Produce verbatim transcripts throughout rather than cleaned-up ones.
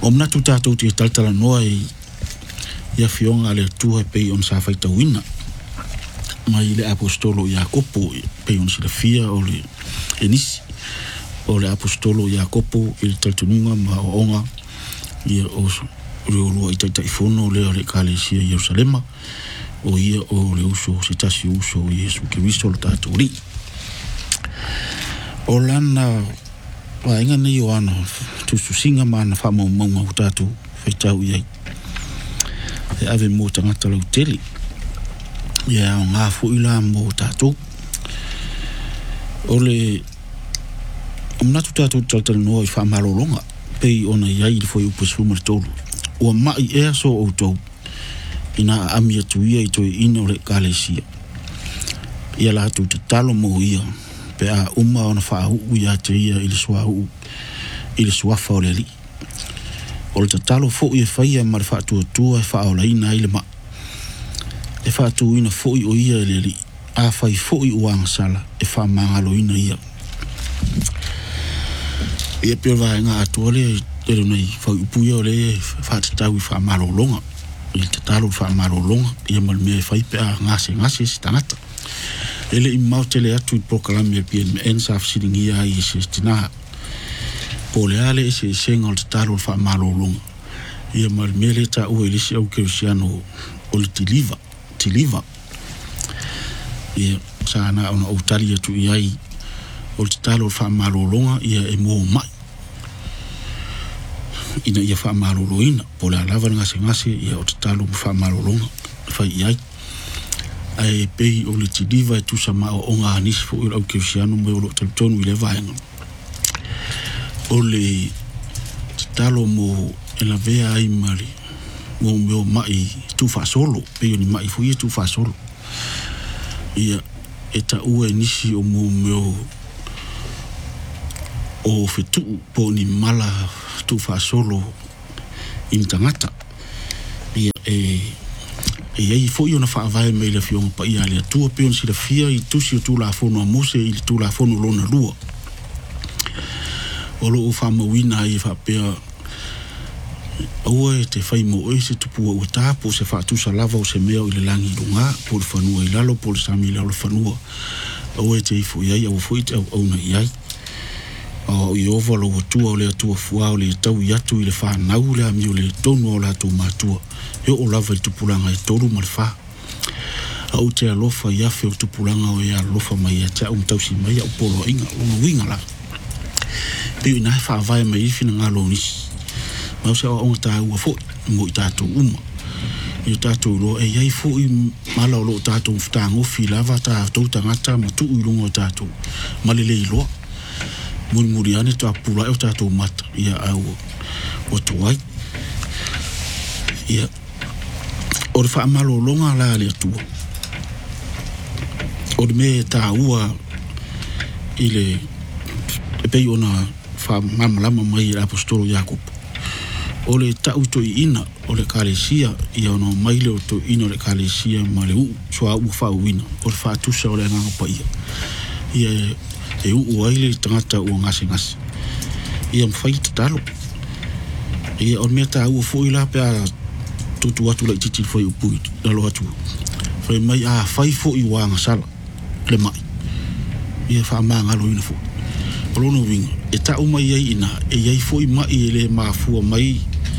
O mna tu tātou te taltala noa i ia fionga le tua pei on sa faita wina. Mai le apostolo Iakopo pei on sila fia o le enisi. O le apostolo Iakopo i le taltununga ma o onga ia oso. Reolua i taita ifono lea le kalesia Yerusalema. O ia o le uso se tasi uso o Yesu Kiristo le tātou ri. O lana wa inga ni o ana tu susinga mana fa mo mo o tātou faitau iai. E ave mo tangata lau teli. Ia o ngā fuila mo tātou. O le o mnatu tātou tātou noa i wha marolonga. Pei ona iai li foi upasuma le tolu. Ua mai ea so o tau. Ina amia tuia i toi ina o le kalesia. Ia la tu te talo mo ia. Pe a uma ona wha hu ia te ia ili sua hu. Ili suafa o le li. O le tatalo fo i e whaia ma le wha tua tua e wha o la ina ile ma. E wha tu ina fo i o ia e le li. A whai fo i uanga sala. E wha mangalo ina ia. Ia pio vai ngā atua le. Ero nei whau upuia o le. Wha te tau i wha maro longa. I te talo wha maro longa. Ia malmea e whai pe a ngase ngase si tangata. Ele i mau tele atu i prokalami e pien me ensaf siringi ia i se stinaha. Po le ale e se senga o te talo wha maro longa. Ia malmea le ta ua ilisi au kerisiano o le tiliva. Tiliva. Ia sana ona o tali atu i ai o te talo wha maro longa ia e mo mai. Ina ia wha maro loina. Po le alawa ngase ngase ia o te talo wha maro longa. Whai i ai. Ai pei o le tiliva e tusa ma o ngā anisi fo i au kerisiano mo o lo talutonu i le vaenga. O le talo mo e la vea ai mari mo meo mai tu fa solo pei o ni mai fo i tu fa solo. Ia e ta ua e nisi o mo meo o fetu po ni mala tu fa solo in tangata. Ia e e ai fo i ona fa vai me le fionga pa ia le tua pe on si la fia i tusi o tu la fono a mose i tu la fono lona lua. O lo o fa mawina i fa pea ua e te fai mo e se tupu o ta po se fa tu sa lava o se mea i le langi lunga po le fanua i lalo po le sami lalo fanua. Ua e te i fo iai au fo i te au au na iai. O i ova lo watua o le atua fua o le tau i atu i le wha nau le ami o le tonu o la tu matua. Eo o lava i tupulanga e toru ma le wha. Au te alofa i afe o tupulanga o e alofa mai e te au mtausi mai au polo inga o na winga la. Peo i nahe wha vai mai ifina ngā lo nisi. Mau se o onga tā ua fo mo i tātou uma. I tātou lo e iai fo i mala o lo tātou mfta ngofi lava tātou tangata ma tu i lunga o tātou. Malele i loa. Muri muri ane to apula e o tātou mata. Ia au o tuai. Ia o le wha amalo longa la le atua. O le me tā ua i le e pei ona wha mamalama mai le apostolo Iakopo. O le tau to i ina o le kalesia i ono maile o to ina o le kalesia ma le uu soa ua wha uina. O le wha atusa o le nganga pa ia. Ia e uu aile tangata ua ngase ngase. Ia mwhai te talo. Ia o mea tā ua fo i la pea tutu atu la i titi fai upui lalo atu. Fai mai a fai fo i wanga sala le mai. Ia wha maa ngalo ina fo. O lono winga. E ta umai ai ina e iai fo i mai e le maafua mai.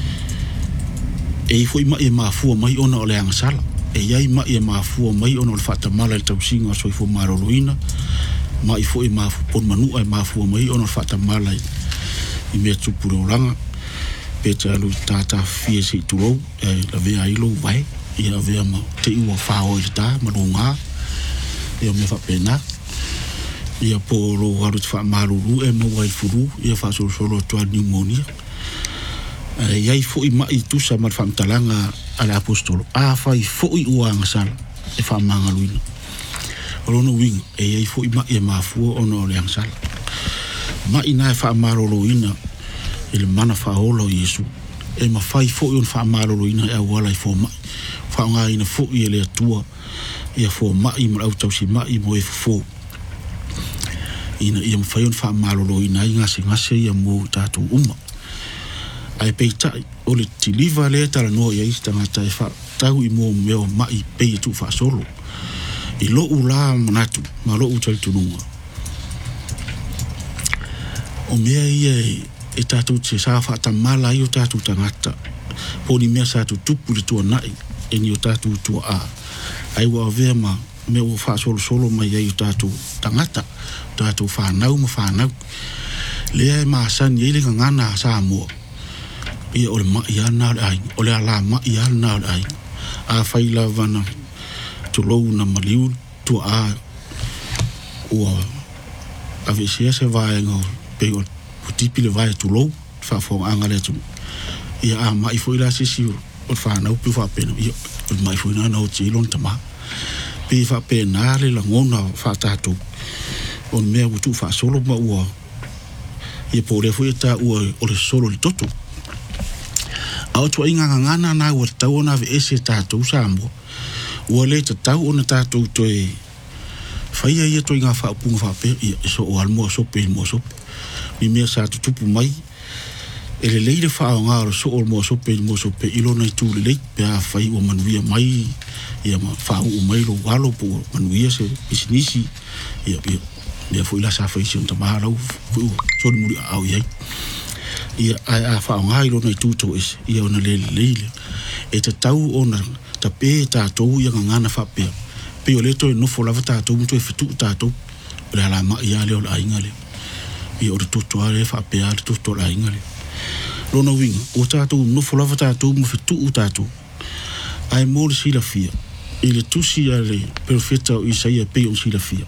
E i fo i mai e maafua mai ona o le anga sala. E iai mai e maafua mai ona o le whata mala le tausinga so i fo marolo ina. Mai fo i maafua pon manua e maafua mai ona o le whata mala i mea tupure o langa. Peta alu tata fie se turou e la vea ilo vai ia vea ma te iwa whao i ta marunga ia me whapena ia po lo haru te wha maruru e ma wai furu ia wha solo solo tua pneumonia iai fo i mai tusa mar whamtalanga ala apostolo a whai fo i uanga sala e wha mangaluina o lono winga e iai fo i mai e mafua ono o le angsala mai na e wha marolo ina ele mana faolo Yesu e ma fai fo i on fa malolo ina e wala i fo mai fa nga ina fo i ele atua ia fo mai ma au tausi mai mo e fo ina ia ma fai on fa malolo ina i ngase ngase ia mo tatu uma ai pe tai o le tiliva le tala no ia i tangata e wha tau i mō meo mai pe i tu wha solo i lo u la manatu ma lo u tali tununga o mea ia e tātou te sa wha ta mala i o tātou tangata po ni mea sa tu tupu le tua nai e ni o tātou tua a ai wa vea ma mea o wha solo solo mai ai o tātou tangata tātou whanau ma whanau lea e maasani e le ngana sa mua ia o le mai ana ai o le ala mai ana ai a faila vana tu lou na maliu tu a o a vesia se vai ngo pe o tipi le vai tu lou fa fo anga le tu ia a mai foi la sisi o fa na pu fa pena ia o mai foi na no ti lon tama pe fa pena le la ngona fa ta tu on me o tu fa solo ma o ia po le foi ta o o le solo le toto au tu inga ngana na o tau na ve ese tatu sambo o le tau ona tatu to e fai ia to inga fa pu fa pe so o almo so pe mo so mi me sa tu tupu mai ele le le fa nga so o mo so pe mo so pe ilo na tu le pe a fai o manuia mai ia ma fa o mai lo walo po manuia se isinisi ia ia ia foi la sa fai se ta ma lo so muri au ia ia a fa nga ilo na tu to is ia ona le le e te tau ona ta pe ta to ia ngana fa pe pe o le to no fo la ta to to e fitu ta to le la ma ia le o la ingale ia o to to ale fa pe ale to to la ingale lo no wing o ta to no fo la ta to mo fitu ta to ai mo si la fia ile tu si ale perfetta o Isaia pe o si la fia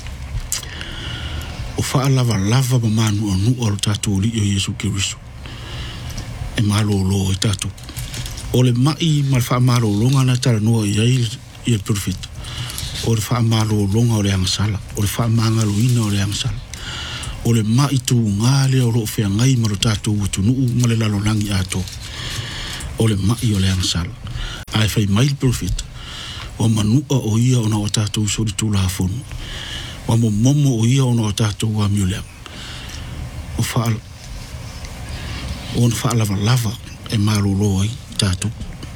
o fa lava lava ma manu no o tatu li o Yesu Kristo e malo lo e tatu o le mai mal fa malo lo ngana tara no ia il profeta o le fa malo lo nga o le angsala o le fa manga lo ina o le angsala o le mai tu ngale o lo fe ngai ma lo tatu tu no ma le lalo langi ato o le mai o le angsala ai fa mai il profeta o manu o ia ona o tatu so tu la fonu wa mo momo o ia ona tato wa miule o fa on fa lava lava e malo loi tato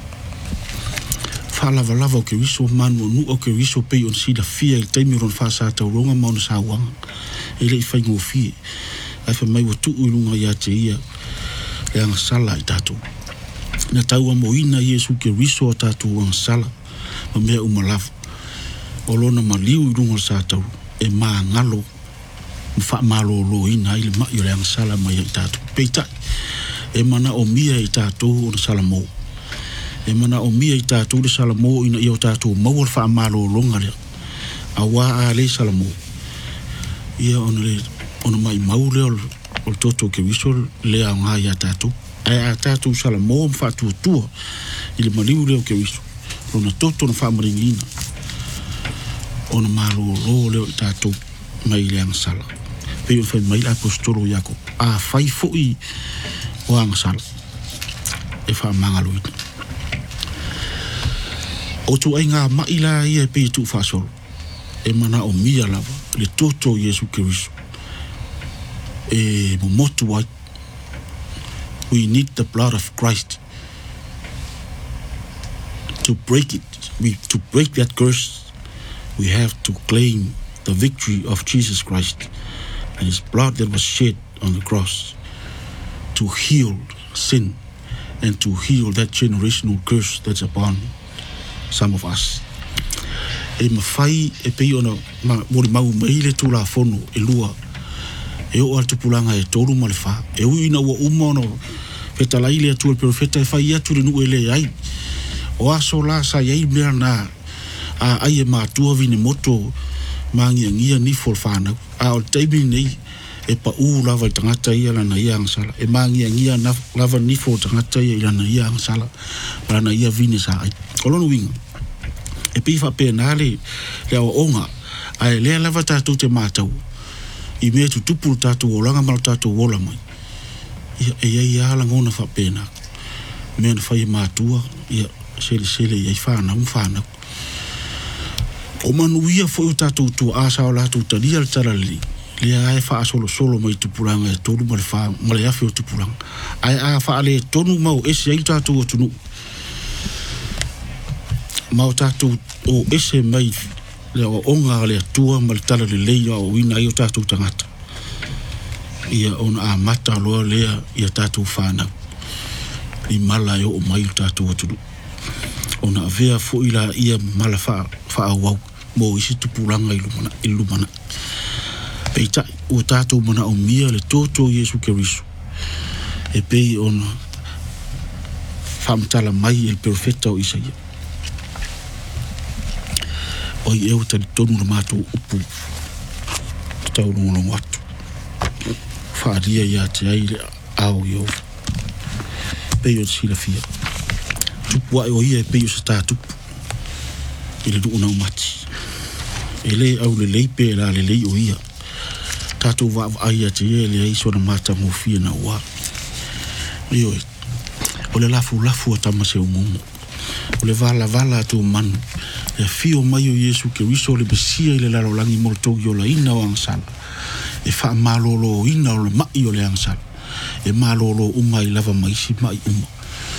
fa lava lava o ke wiso manu nu o ke wiso pe on si la fia il taimi ron fa sa ta ronga ma ona sa wang ele fa ngo fi ai fa mai o tu ulunga ya te ia e ang sala i tato na tau mo ina Yesu ke wiso tato ang sala o me o malava o lona maliu ulunga sa tau e ma ngalo fa malo lo ina ile ma yo lang sala ma ya tatu peita e mana o mia i tatu o sala mo e mana o mia i tatu o sala mo ina yo tatu mo fa malo lo ngale awa ale sala mo ia on le on mai maule o toto ke visol le nga ya tatu ai tatu sala mo fa tu tu ile maliu le ke visol ona toto no fa maringina ona malo lo le tato mai le sala pe o fai mai apostolo Jacob a fai foi o ang sala e fa mangalo o tu ainga mai la ia pe tu fa sol e mana o mia lava le toto Yesu Kristo e mo motu wa we need the blood of Christ to break it we to break that curse. We have to claim the victory of Jesus Christ and his blood that was shed on the cross to heal sin and to heal that generational curse that's upon some of us. E mawhai e pei ona mori mau meile tu la fono e lua e o altu pulanga e toru ma le wha e uina ua uma ono petalai le atu al profeta e whai atu le nu e le ai o aso la sa iei mea na a ai e mātua vini moto mangia ngia ni folfana a o teimi nei e pa u lava i tangata ia lana ia angsala e mangia ngia na lava ni fol tangata ia lana ia angsala lana ia vini sa ai kolono winga e pifa pe nale le o onga ai le lava tatu te matau i me tu tupu tatu o langa mal tatu wola mai ia e ia ia la ngona fa pena me na fai matua ia sele sele ia fana un fana o manuia foi o tatu tu asa o la tu tali al tarali le ai fa solo solo mai tu puranga e todo mal fa male afi o tu puranga ai a fa ale tonu mau ese ai tātou tunu mau tātou o ese mai le o onga le tua ma le tala le leia o ina i o tātou tangata ia ona a mata loa lea ia tātou whānau i mala e o mai tātou tunu ona avea fo ila ia mala wha wha wau mo isi tupulanga i lumana i lumana peita o tātou mana o mia le tōtō Yesu Keriso e pei ona whamtala mai el profeta o Isaia o i eo tani tonu na mātou upu tau longolongo atu whaaria ia te aile ao i o pei o sila fia tupu ai o ia e pei o sa tātupu i le nuuna umati e le au le leipe la le lei o ia tātou wa ai a te e le aiso na mata mo fia na ua io o le lafu lafu a tama se umumu o le vala vala tu manu e fio mai o Yesu Keriso le besia i le lalo langi mo le togi o la ina o angsala e wha malolo ina o le mai o le angsala e malolo uma i lava maisi mai uma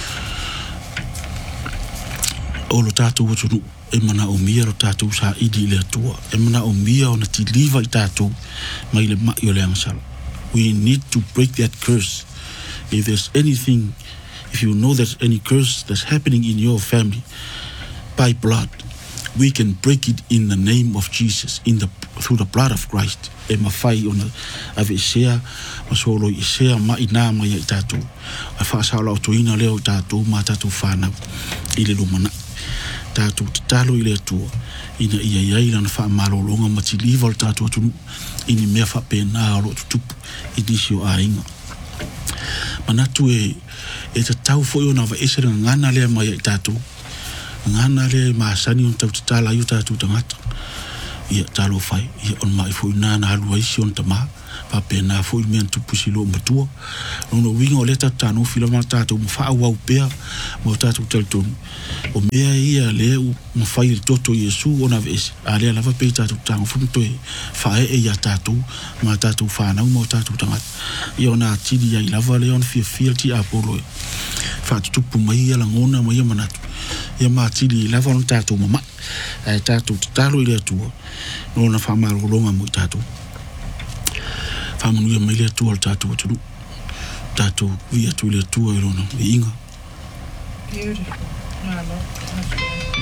o lo tātou watunu e mana o mia ro tātou sa idi le atua e mana o mia o na ti liva i tātou mai le mai o le angsala. We need to break that curse. If there's anything, if you know there's any curse that's happening in your family by blood, we can break it in the name of Jesus, in the through the blood of Christ. E mawhai o na ave isea, masolo isea ma ina mai i tātou. A whaasala o toina leo i tātou ma tātou whanau i le lumana. Tātou te talo i le atua, ina ia iai lana wha marolonga ma ti liva o tātou atunu, ini mea wha pēnā o lo tutupu i disi o a inga. Manatu e, e ta tau fo i o na wa esera ngana lea mai i tātou, ngana lea maasani o tau te tala i o tātou tangata. Ia talo fai, ia on mai fo i nana halua isi on tama, pa pēnā fo i mea tupusi lo matua. Nono winga o leta tāno fila ma tātou ma wha au pēa, ma tātou tautonu. O mea ia lea u ma whai le toto Yesu o na vese. A lea lava pei tātou tāngo whumtoe, whae e ia tātou, ma tātou whanau ma tātou tangat. Ia o nā tiri ia i lava lea on fia fia ti a poloe. Whatutupu mai ia langona mai ia manatu. Ia mā tiri i lava on tātou mama. E tātou te talo i lea tua. Nona whamarolonga mo i tātou. Whamanuia mai lea tua o tātou atunu. Tātou via tu lea tua i rona i inga. Beautiful. No, I love